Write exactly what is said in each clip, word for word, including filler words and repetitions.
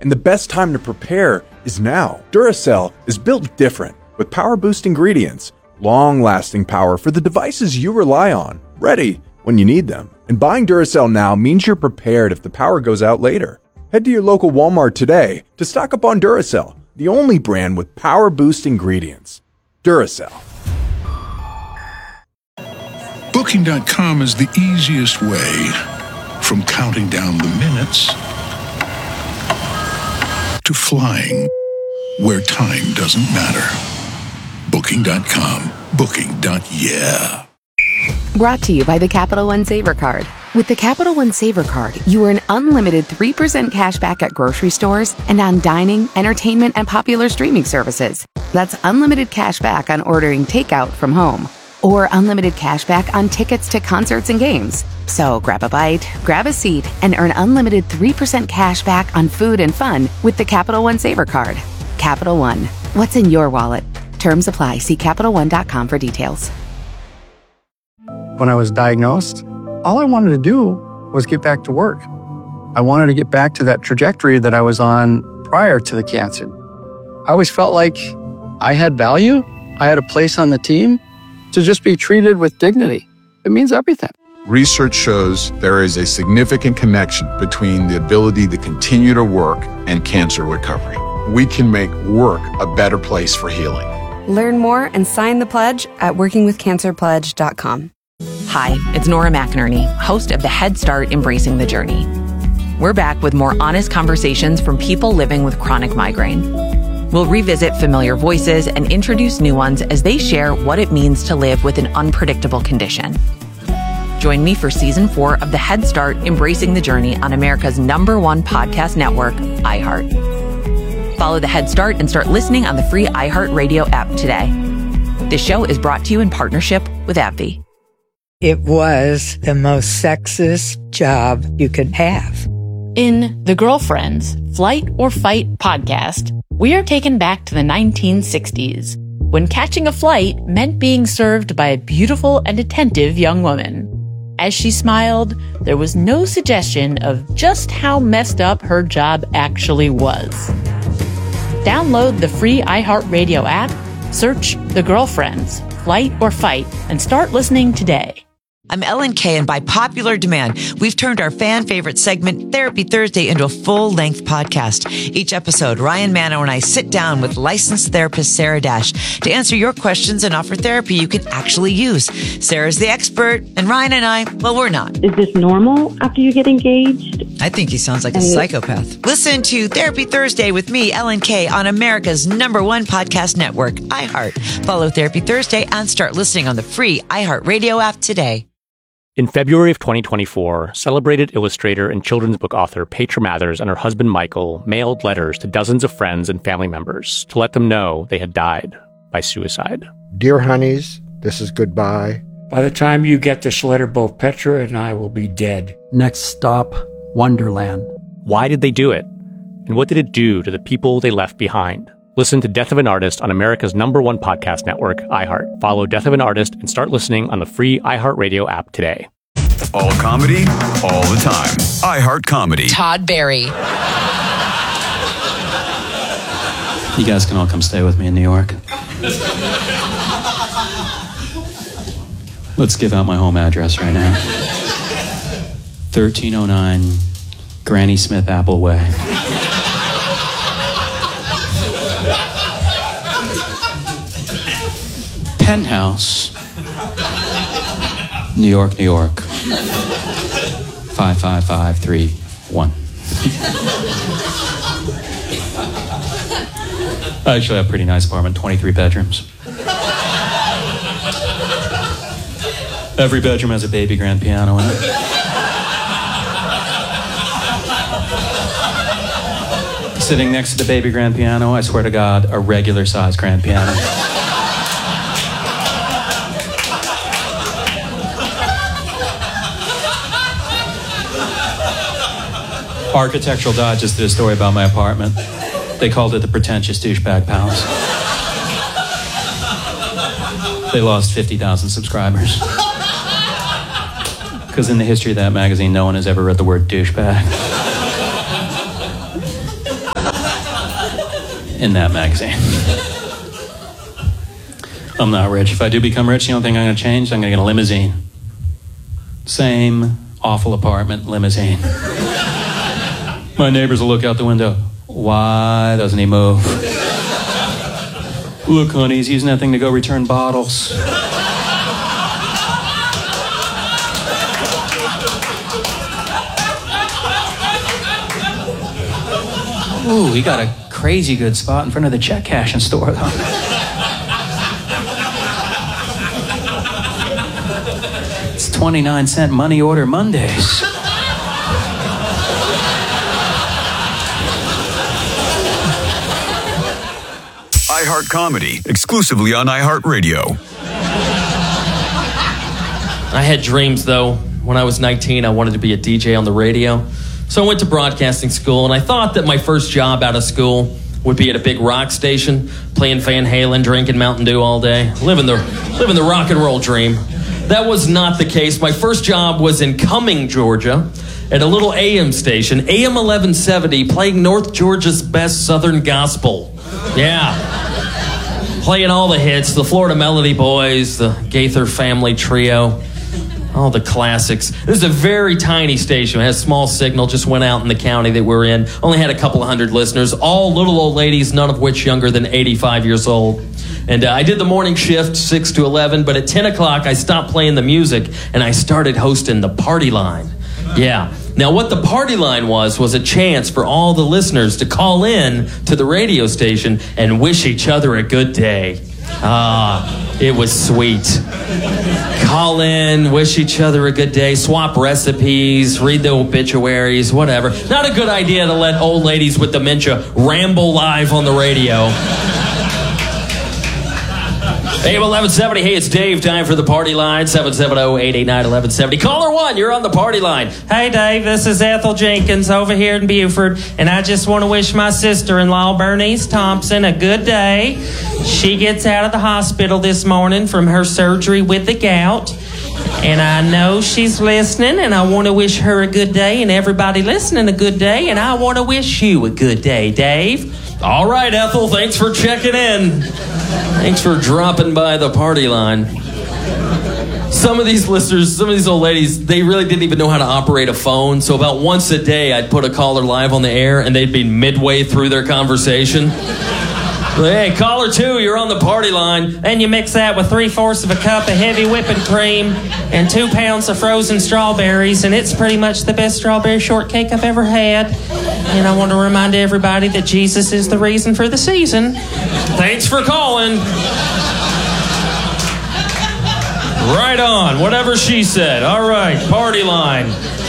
and the best time to prepare is now. Duracell is built different, with power boost ingredients, long-lasting power for the devices you rely on, ready when you need them. And buying Duracell now means you're prepared if the power goes out later. Head to your local Walmart today to stock up on Duracell, the only brand with power boost ingredients. Duracell. Booking dot com is the easiest way from counting down the minutes to flying where time doesn't matter. Booking dot com. Booking. Yeah. Brought to you by the Capital One Saver Card. With the Capital One Saver Card, you earn unlimited three percent cash back at grocery stores and on dining, entertainment, and popular streaming services. That's unlimited cash back on ordering takeout from home. Or unlimited cash back on tickets to concerts and games. So grab a bite, grab a seat, and earn unlimited three percent cash back on food and fun with the Capital One Saver Card. Capital One. What's in your wallet? Terms apply. See Capital One dot com for details. When I was diagnosed, all I wanted to do was get back to work. I wanted to get back to that trajectory that I was on prior to the cancer. I always felt like I had value. I had a place on the team. To just be treated with dignity, it means everything. Research shows there is a significant connection between the ability to continue to work and cancer recovery. We can make work a better place for healing. Learn more and sign the pledge at working with cancer pledge dot com. Hi, it's Nora McInerney, host of the Head Start Embracing the Journey. We're back with more honest conversations from people living with chronic migraine. We'll revisit familiar voices and introduce new ones as they share what it means to live with an unpredictable condition. Join me for season four of the Head Start Embracing the Journey on America's number one podcast network, iHeart. Follow the Head Start and start listening on the free iHeartRadio app today. This show is brought to you in partnership with AbbVie. It was the most sexist job you could have. In The Girlfriends, Flight or Fight podcast, we are taken back to the nineteen sixties, when catching a flight meant being served by a beautiful and attentive young woman. As she smiled, there was no suggestion of just how messed up her job actually was. Download the free iHeartRadio app, search The Girlfriends, Flight or Fight, and start listening today. I'm Ellen Kay, and by popular demand, we've turned our fan favorite segment, Therapy Thursday, into a full-length podcast. Each episode, Ryan Mano and I sit down with licensed therapist Sarah Dash to answer your questions and offer therapy you can actually use. Sarah's the expert, and Ryan and I, well, we're not. Is this normal after you get engaged? I think he sounds like a psychopath. Listen to Therapy Thursday with me, Ellen Kay, on America's number one podcast network, iHeart. Follow Therapy Thursday and start listening on the free iHeartRadio app today. In February of twenty twenty-four, celebrated illustrator and children's book author Petra Mathers and her husband Michael mailed letters to dozens of friends and family members to let them know they had died by suicide. Dear honeys, this is goodbye. By the time you get this letter, both Petra and I will be dead. Next stop, Wonderland. Why did they do it? And what did it do to the people they left behind? Listen to Death of an Artist on America's number one podcast network, iHeart. Follow Death of an Artist and start listening on the free iHeartRadio app today. All comedy, all the time. iHeart Comedy. Todd Barry. You guys can all come stay with me in New York. Let's give out my home address right now. thirteen oh nine Granny Smith Apple Way. Penthouse, New York, New York, five five five three one. I actually have a pretty nice apartment, twenty-three bedrooms. Every bedroom has a baby grand piano in it. Sitting next to the baby grand piano, I swear to God, a regular size grand piano. Architectural Digest did a story about my apartment. They called it the pretentious douchebag palace. They lost fifty thousand subscribers. Because in the history of that magazine, no one has ever read the word douchebag. in that magazine. I'm not rich. If I do become rich, the only thing I'm going to change, I'm going to get a limousine. Same awful apartment, limousine. My neighbors will look out the window. Why doesn't he move? Look, honey, he's using that thing to go return bottles. Ooh, he got a crazy good spot in front of the check cashing store, though. It's twenty-nine cent money order Mondays. iHeart Comedy, exclusively on iHeartRadio. I had dreams, though. When I was nineteen, I wanted to be a D J on the radio. So I went to broadcasting school, and I thought that my first job out of school would be at a big rock station, playing Van Halen, drinking Mountain Dew all day, living the, living the rock and roll dream. That was not the case. My first job was in Cumming, Georgia, at a little A M station, A M eleven seventy, playing North Georgia's best Southern gospel. Yeah. Playing all the hits, the Florida Melody Boys, the Gaither Family Trio, all the classics. This is a very tiny station. It has a small signal, just went out in the county that we're in. Only had a couple of hundred listeners, all little old ladies, none of which younger than eighty-five years old. And uh, I did the morning shift, six to eleven, but at ten o'clock I stopped playing the music and I started hosting the Party Line. Yeah. Now what the Party Line was, was a chance for all the listeners to call in to the radio station and wish each other a good day. Ah, it was sweet. Call in, wish each other a good day, swap recipes, read the obituaries, whatever. Not a good idea to let old ladies with dementia ramble live on the radio. A M eleven seventy, hey, it's Dave. Time for the Party Line, seven seven zero, eight eight nine, eleven seventy. Caller one, you're on the Party Line. Hey, Dave, this is Ethel Jenkins over here in Buford, and I just want to wish my sister-in-law, Bernice Thompson, a good day. She gets out of the hospital this morning from her surgery with the gout, and I know she's listening, and I want to wish her a good day, and everybody listening a good day, and I want to wish you a good day, Dave. All right, Ethel, thanks for checking in. Thanks for dropping by the Party Line. Some of these listeners, some of these old ladies, they really didn't even know how to operate a phone. So about once a day, I'd put a caller live on the air, and they'd be midway through their conversation. Hey, caller two, you're on the Party Line. And you mix that with three-fourths of a cup of heavy whipping cream and two pounds of frozen strawberries, and it's pretty much the best strawberry shortcake I've ever had. And I want to remind everybody that Jesus is the reason for the season. Thanks for calling. Right on, whatever she said. All right, Party Line.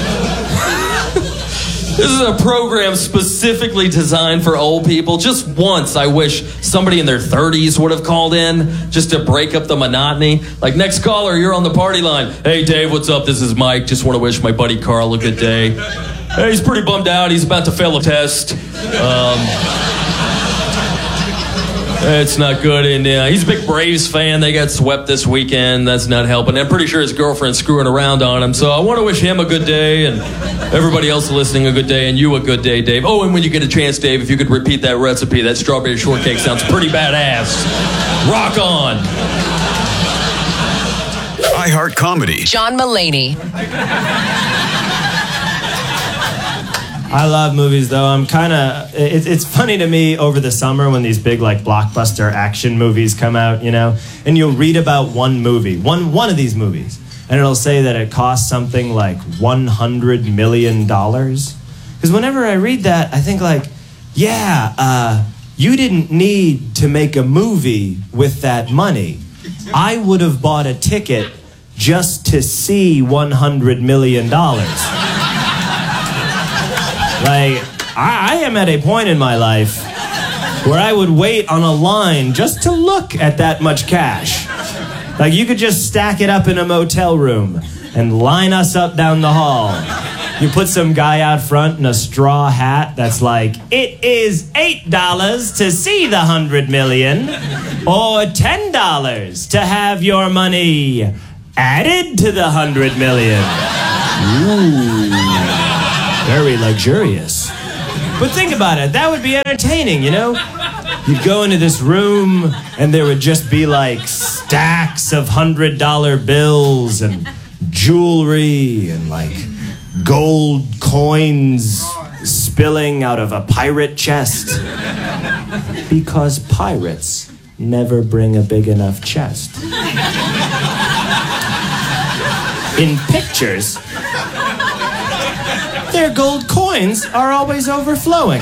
This is a program specifically designed for old people. Just once, I wish somebody in their thirties would have called in just to break up the monotony. Like, next caller, you're on the Party Line. Hey, Dave, what's up? This is Mike. Just want to wish my buddy Carl a good day. Hey, he's pretty bummed out. He's about to fail a test. Um, it's not good. And uh, he's a big Braves fan. They got swept this weekend. That's not helping. I'm pretty sure his girlfriend's screwing around on him. So I want to wish him a good day and everybody else listening a good day and you a good day, Dave. Oh, and when you get a chance, Dave, if you could repeat that recipe, that strawberry shortcake sounds pretty badass. Rock on. iHeart Comedy. John Mulaney. I love movies, though. I'm kind of... It, it's funny to me over the summer when these big, like, blockbuster action movies come out, you know? And you'll read about one movie, one one of these movies, and it'll say that it costs something like one hundred million dollars. Because whenever I read that, I think, like, yeah, uh, you didn't need to make a movie with that money. I would have bought a ticket just to see one hundred million dollars. Like, I, I am at a point in my life where I would wait on a line just to look at that much cash. Like, you could just stack it up in a motel room and line us up down the hall. You put some guy out front in a straw hat that's like, it is eight dollars to see the hundred million, or ten dollars to have your money added to the hundred million. Ooh. Very luxurious. But think about it. That would be entertaining, you know? You'd go into this room, and there would just be like stacks of hundred dollar bills and jewelry and like gold coins spilling out of a pirate chest. Because pirates never bring a big enough chest. In pictures, their gold coins are always overflowing.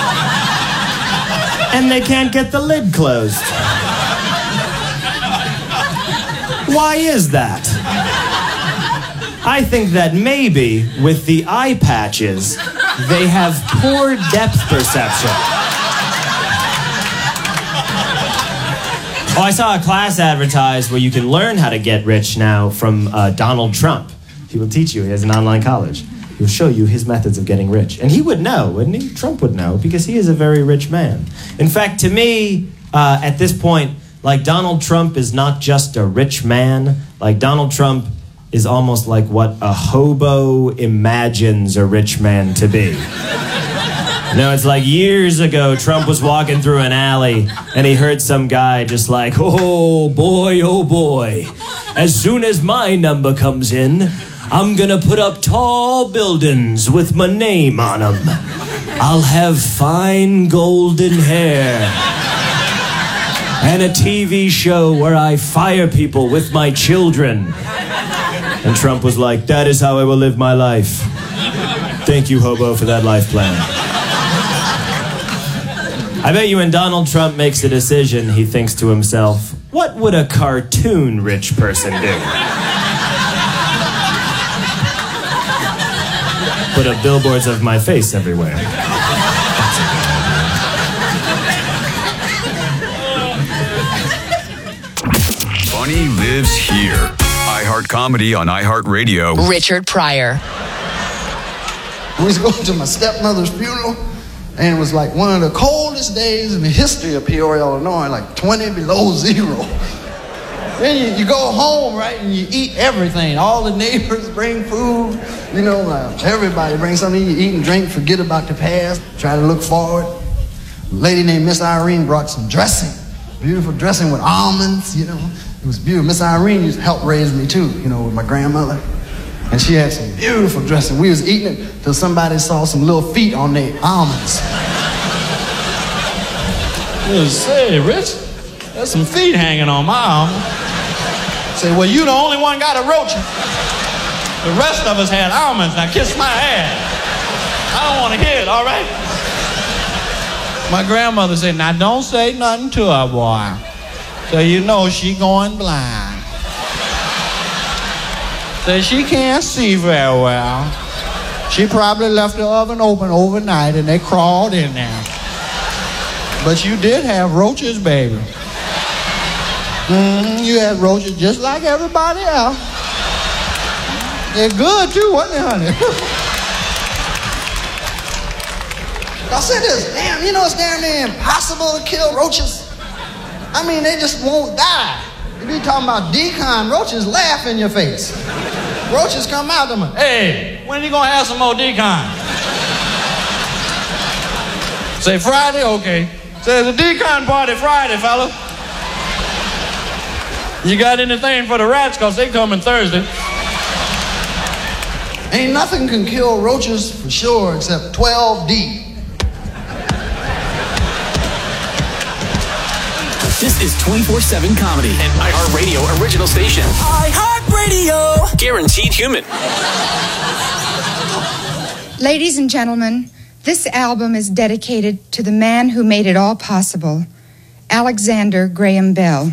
And they can't get the lid closed. Why is that? I think that maybe with the eye patches, they have poor depth perception. Oh, I saw a class advertised where you can learn how to get rich now from uh, Donald Trump. He will teach you. He has an online college. He'll show you his methods of getting rich. And he would know, wouldn't he? Trump would know, because he is a very rich man. In fact, to me, uh, at this point, like, Donald Trump is not just a rich man. Like, Donald Trump is almost like what a hobo imagines a rich man to be. You know, it's like years ago, Trump was walking through an alley, and he heard some guy just like, oh boy, oh boy, as soon as my number comes in, I'm gonna put up tall buildings with my name on them. I'll have fine golden hair. And a T V show where I fire people with my children. And Trump was like, that is how I will live my life. Thank you, hobo, for that life plan. I bet you when Donald Trump makes a decision, he thinks to himself, what would a cartoon rich person do? Put up billboards of my face everywhere. Funny lives here. iHeart Comedy on iHeartRadio. Richard Pryor. We was going to my stepmother's funeral, and it was like one of the coldest days in the history of Peoria, Illinois, like twenty below zero. Then you, you go home, right, and you eat everything. All the neighbors bring food, you know, uh, everybody brings something. You eat and drink, forget about the past, try to look forward. A lady named Miss Irene brought some dressing, beautiful dressing with almonds, you know. It was beautiful. Miss Irene used to help raise me too, you know, with my grandmother. And she had some beautiful dressing. We was eating it till somebody saw some little feet on their almonds. Say, Rich, there's some feet hanging on my arm. Say, well, you the only one got a roach. The rest of us had almonds. Now kiss my ass. I don't want to hear it, all right? My grandmother said, now don't say nothing to her, boy. So you know she going blind. Say she can't see very well. She probably left the oven open overnight and they crawled in there. But you did have roaches, baby. Mm-hmm, you had roaches just like everybody else. They're good too, wasn't they, honey? I said this, damn, you know it's damn near impossible to kill roaches. I mean, they just won't die. If you talking about decon, roaches laugh in your face. Roaches come out of them. Hey, when are you gonna have some more decon? Say Friday? Okay. Say it's a decon party Friday, fella. You got anything for the rats? Cause they coming Thursday. Ain't nothing can kill roaches for sure except twelve D. This is twenty-four seven Comedy, an iHeartRadio original station. iHeartRadio! Guaranteed human. Ladies and gentlemen, this album is dedicated to the man who made it all possible, Alexander Graham Bell.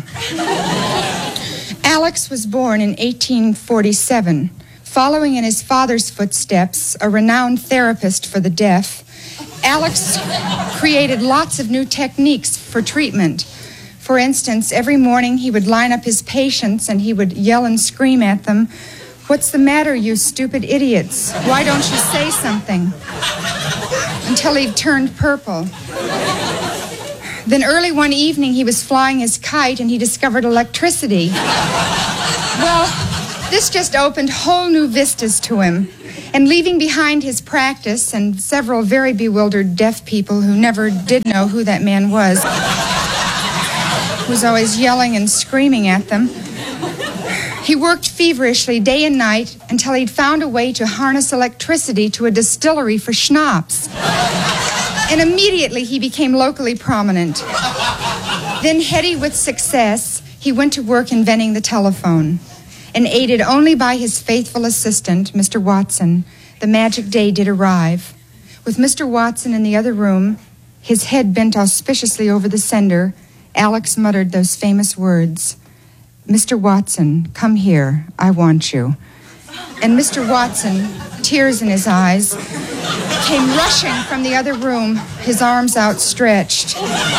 Alex was born in eighteen forty-seven. Following in his father's footsteps, a renowned therapist for the deaf, Alex created lots of new techniques for treatment. For instance, every morning he would line up his patients and he would yell and scream at them, "What's the matter, you stupid idiots? Why don't you say something?" Until he turned purple. Then early one evening he was flying his kite and he discovered electricity. Well, this just opened whole new vistas to him. And leaving behind his practice and several very bewildered deaf people who never did know who that man was, who was always yelling and screaming at them, he worked feverishly day and night until he'd found a way to harness electricity to a distillery for schnapps. And immediately he became locally prominent. Then, heady with success, he went to work inventing the telephone. And aided only by his faithful assistant, Mister Watson, the magic day did arrive. With Mister Watson in the other room, his head bent auspiciously over the sender, Alex muttered those famous words, "Mister Watson, come here, I want you." And Mister Watson, tears in his eyes, came rushing from the other room, his arms outstretched.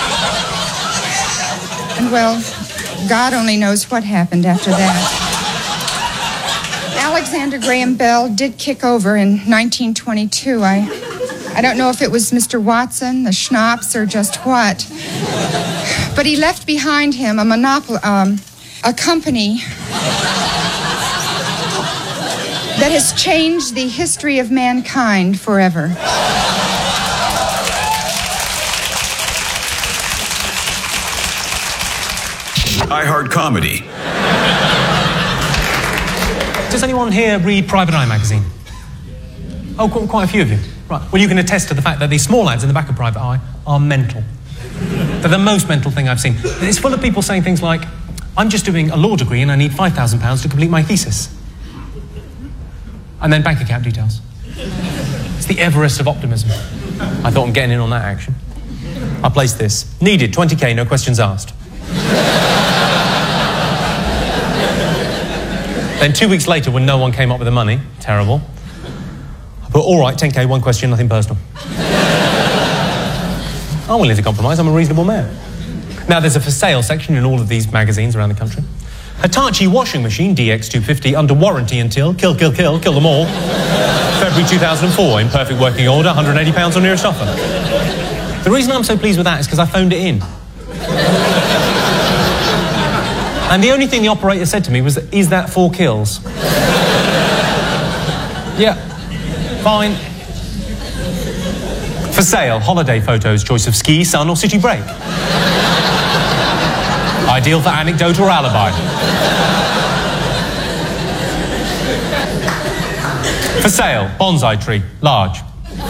And, well, God only knows what happened after that. Alexander Graham Bell did kick over in nineteen twenty-two. I, I don't know if it was Mister Watson, the schnapps, or just what. But he left behind him a monopoly, um, a company that has changed the history of mankind forever. iHeart Comedy. Does anyone here read Private Eye magazine? Oh, qu- quite a few of you. Right. Well, you can attest to the fact that these small ads in the back of Private Eye are mental. They're the most mental thing I've seen. It's full of people saying things like, "I'm just doing a law degree and I need five thousand pounds to complete my thesis." And then bank account details. It's the Everest of optimism. I thought I'm getting in on that action. I placed this. Needed, twenty K, no questions asked. Then two weeks later, when no one came up with the money, terrible, I put, all right, ten K, one question, nothing personal. I'm willing to compromise, I'm a reasonable man. Now, there's a for sale section in all of these magazines around the country. Hitachi washing machine, D X two fifty, under warranty until, kill, kill, kill, kill them all. February two thousand four, in perfect working order, one hundred eighty pounds on nearest offer. The reason I'm so pleased with that is because I phoned it in. And the only thing the operator said to me was, "Is that four kills?" Yeah, fine. For sale, holiday photos, choice of ski, sun or city break. Ideal for anecdote or alibi. For sale, bonsai tree, large.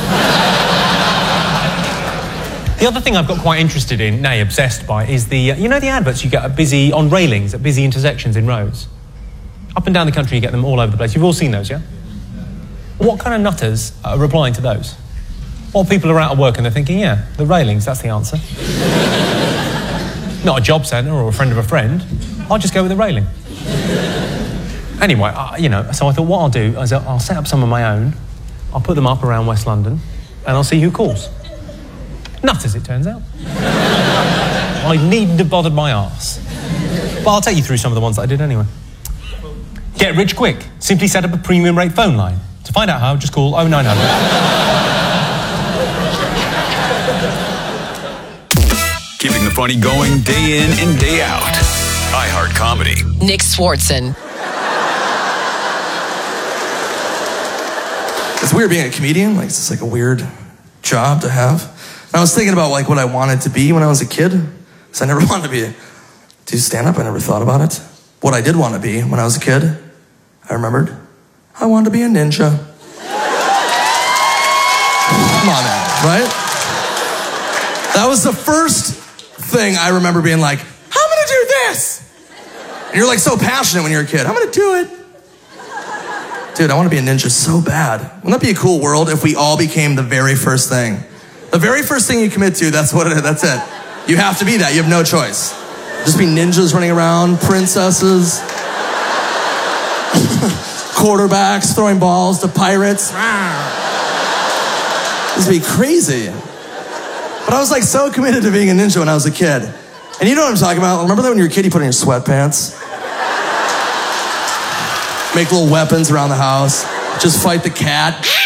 The other thing I've got quite interested in, nay, obsessed by, is the, uh, you know the adverts you get at busy, on railings, at busy intersections in roads? Up and down the country you get them all over the place. You've all seen those, yeah? What kind of nutters are replying to those? What people are out of work and they're thinking, yeah, the railings, that's the answer. Not a job centre or a friend of a friend. I'll just go with the railing. Anyway, uh, you know, so I thought what I'll do is I'll, I'll set up some of my own, I'll put them up around West London, and I'll see who calls. Nutters, it turns out. I needn't have bothered my arse. But I'll take you through some of the ones that I did anyway. Get rich quick. Simply set up a premium rate phone line. To find out how, just call oh nine hundred. Keeping the funny going day in and day out. iHeart Comedy. Nick Swartzen. It's weird being a comedian. Like, it's just like a weird job to have. And I was thinking about like what I wanted to be when I was a kid. So I never wanted to be a, do stand-up. I never thought about it. What I did want to be when I was a kid, I remembered, I wanted to be a ninja. Come on, man, right? That was the first thing I remember being like, I'm gonna do this. And you're like so passionate when you're a kid. I'm gonna do it. Dude, I want to be a ninja so bad. Wouldn't that be a cool world if we all became the very first thing? The very first thing you commit to, that's what it is, that's it. You have to be that, you have no choice. Just be ninjas running around, princesses, quarterbacks throwing balls to pirates. This would be crazy. But I was like so committed to being a ninja when I was a kid. And you know what I'm talking about? Remember that when you were a kid, you put on your sweatpants? Make little weapons around the house. Just fight the cat.